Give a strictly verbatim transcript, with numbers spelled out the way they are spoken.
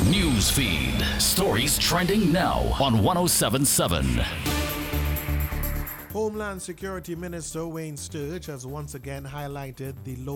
News feed. Stories trending now on one oh seven point seven. Homeland Security Minister Wayne Sturge has once again highlighted the low